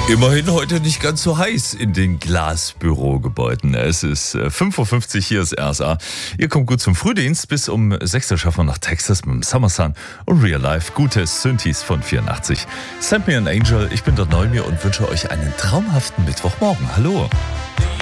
Immerhin heute nicht ganz so heiß in den Glasbürogebäuden. Es ist 5:50 Uhr, hier ist RSA. Ihr kommt gut zum Frühdienst. Bis um 6 Uhr schaffen wir nach Texas mit dem Summer Sun und Real Life. Gute Synthes von 84. Send me an Angel, ich bin der Neumir und wünsche euch einen traumhaften Mittwochmorgen. Hallo.